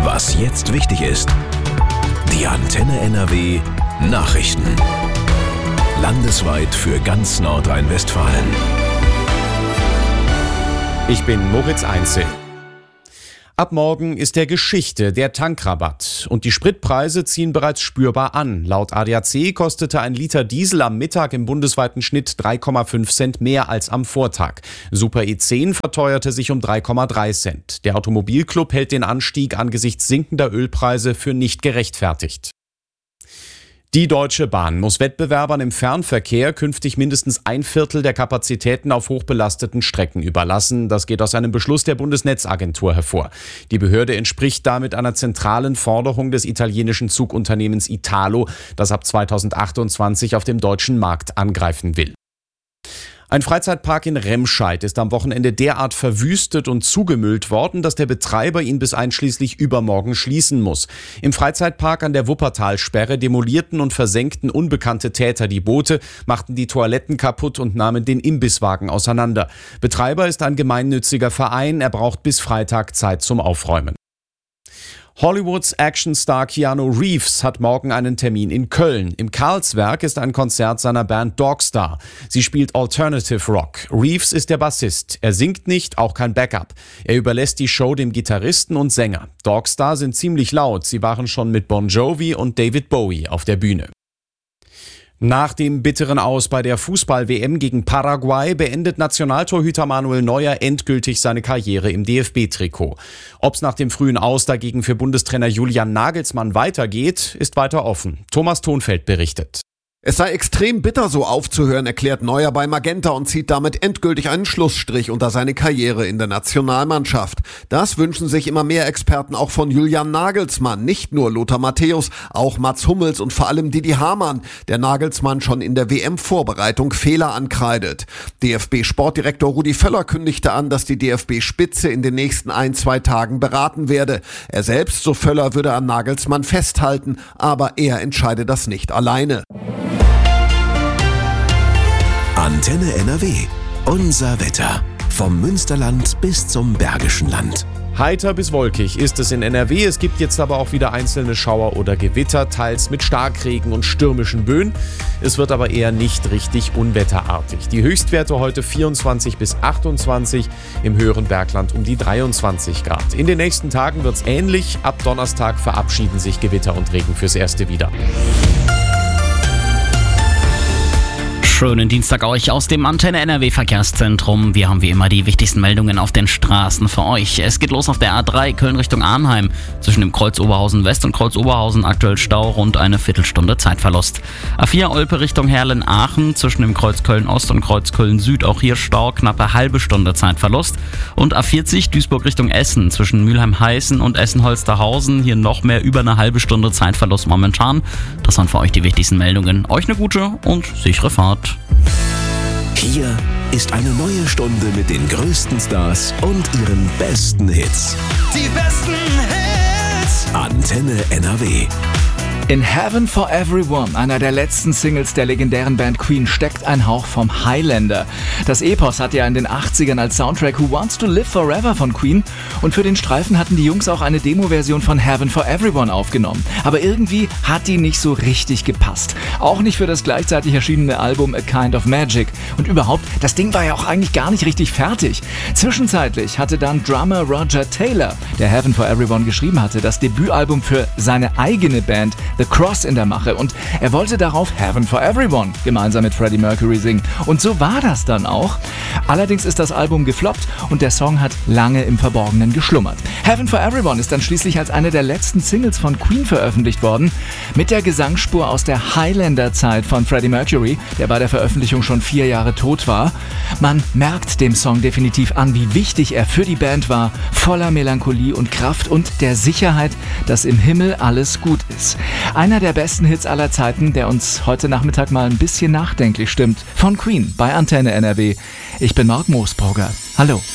Was jetzt wichtig ist. Die Antenne NRW Nachrichten. Landesweit für ganz Nordrhein-Westfalen. Ich bin Moritz Einzel. Ab morgen ist der Geschichte der Tankrabatt und die Spritpreise ziehen bereits spürbar an. Laut ADAC kostete ein Liter Diesel am Mittag im bundesweiten Schnitt 3,5 Cent mehr als am Vortag. Super E10 verteuerte sich um 3,3 Cent. Der Automobilclub hält den Anstieg angesichts sinkender Ölpreise für nicht gerechtfertigt. Die Deutsche Bahn muss Wettbewerbern im Fernverkehr künftig mindestens 1/4 der Kapazitäten auf hochbelasteten Strecken überlassen. Das geht aus einem Beschluss der Bundesnetzagentur hervor. Die Behörde entspricht damit einer zentralen Forderung des italienischen Zugunternehmens Italo, das ab 2028 auf dem deutschen Markt angreifen will. Ein Freizeitpark in Remscheid ist am Wochenende derart verwüstet und zugemüllt worden, dass der Betreiber ihn bis einschließlich übermorgen schließen muss. Im Freizeitpark an der Wuppertalsperre demolierten und versenkten unbekannte Täter die Boote, machten die Toiletten kaputt und nahmen den Imbisswagen auseinander. Betreiber ist ein gemeinnütziger Verein, er braucht bis Freitag Zeit zum Aufräumen. Hollywoods Actionstar Keanu Reeves hat morgen einen Termin in Köln. Im Karlswerk ist ein Konzert seiner Band Dogstar. Sie spielt Alternative Rock. Reeves ist der Bassist. Er singt nicht, auch kein Backup. Er überlässt die Show dem Gitarristen und Sänger. Dogstar sind ziemlich laut. Sie waren schon mit Bon Jovi und David Bowie auf der Bühne. Nach dem bitteren Aus bei der Fußball-WM gegen Paraguay beendet Nationaltorhüter Manuel Neuer endgültig seine Karriere im DFB-Trikot. Ob es nach dem frühen Aus dagegen für Bundestrainer Julian Nagelsmann weitergeht, ist weiter offen. Thomas Thonfeld berichtet. Es sei extrem bitter, so aufzuhören, erklärt Neuer bei Magenta und zieht damit endgültig einen Schlussstrich unter seine Karriere in der Nationalmannschaft. Das wünschen sich immer mehr Experten auch von Julian Nagelsmann. Nicht nur Lothar Matthäus, auch Mats Hummels und vor allem Didi Hamann, der Nagelsmann schon in der WM-Vorbereitung Fehler ankreidet. DFB-Sportdirektor Rudi Völler kündigte an, dass die DFB-Spitze in den nächsten 1-2 Tagen beraten werde. Er selbst, so Völler, würde an Nagelsmann festhalten, aber er entscheide das nicht alleine. Antenne NRW. Unser Wetter. Vom Münsterland bis zum Bergischen Land. Heiter bis wolkig ist es in NRW. Es gibt jetzt aber auch wieder einzelne Schauer oder Gewitter, teils mit Starkregen und stürmischen Böen. Es wird aber eher nicht richtig unwetterartig. Die Höchstwerte heute 24 bis 28, im höheren Bergland um die 23 Grad. In den nächsten Tagen wird es ähnlich. Ab Donnerstag verabschieden sich Gewitter und Regen fürs Erste wieder. Schönen Dienstag euch aus dem Antenne NRW Verkehrszentrum. Wir haben wie immer die wichtigsten Meldungen auf den Straßen für euch. Es geht los auf der A3 Köln Richtung Arnheim. Zwischen dem Kreuz Oberhausen West und Kreuz Oberhausen aktuell Stau, rund eine Viertelstunde Zeitverlust. A4 Olpe Richtung Herlen-Aachen. Zwischen dem Kreuz Köln Ost und Kreuz Köln Süd auch hier Stau, knappe halbe Stunde Zeitverlust. Und A40 Duisburg Richtung Essen. Zwischen Mülheim-Heißen und Essen-Holsterhausen hier noch mehr über eine halbe Stunde Zeitverlust momentan. Das waren für euch die wichtigsten Meldungen. Euch eine gute und sichere Fahrt. Hier ist eine neue Stunde mit den größten Stars und ihren besten Hits. Die besten Hits. Antenne NRW. In Heaven for Everyone, einer der letzten Singles der legendären Band Queen, steckt ein Hauch vom Highlander. Das Epos hatte ja in den 80ern als Soundtrack Who Wants to Live Forever von Queen und für den Streifen hatten die Jungs auch eine Demo-Version von Heaven for Everyone aufgenommen. Aber irgendwie hat die nicht so richtig gepasst. Auch nicht für das gleichzeitig erschienene Album A Kind of Magic. Und überhaupt, das Ding war ja auch eigentlich gar nicht richtig fertig. Zwischenzeitlich hatte dann Drummer Roger Taylor, der Heaven for Everyone geschrieben hatte, das Debütalbum für seine eigene Band The Cross in der Mache und er wollte darauf Heaven for Everyone gemeinsam mit Freddie Mercury singen. Und so war das dann auch. Allerdings ist das Album gefloppt und der Song hat lange im Verborgenen geschlummert. Heaven for Everyone ist dann schließlich als eine der letzten Singles von Queen veröffentlicht worden, mit der Gesangsspur aus der Highlander-Zeit von Freddie Mercury, der bei der Veröffentlichung schon 4 Jahre tot war. Man merkt dem Song definitiv an, wie wichtig er für die Band war, voller Melancholie und Kraft und der Sicherheit, dass im Himmel alles gut ist. Einer der besten Hits aller Zeiten, der uns heute Nachmittag mal ein bisschen nachdenklich stimmt. Von Queen bei Antenne NRW. Ich bin Marc Moosbrugger. Hallo.